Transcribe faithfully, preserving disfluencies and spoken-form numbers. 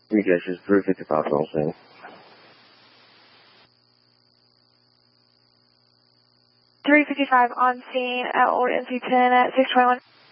Communications three fifty-five on scene. three fifty-five on scene at Old N C ten at six twenty-one.